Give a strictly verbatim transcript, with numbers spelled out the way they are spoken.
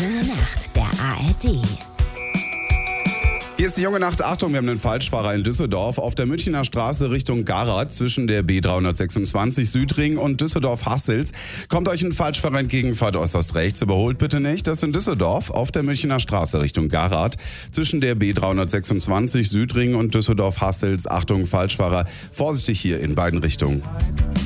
Junge Nacht der A R D. Hier ist die Junge Nacht. Achtung, wir haben einen Falschfahrer in Düsseldorf. Auf der Münchner Straße Richtung Garath zwischen der B dreihundertsechsundzwanzig Südring und Düsseldorf-Hassels kommt euch ein Falschfahrer entgegen, fahrt äußerst rechts. Überholt bitte nicht. Das ist in Düsseldorf auf der Münchner Straße Richtung Garath zwischen der B dreihundertsechsundzwanzig Südring und Düsseldorf-Hassels. Achtung, Falschfahrer. Vorsichtig hier in beiden Richtungen.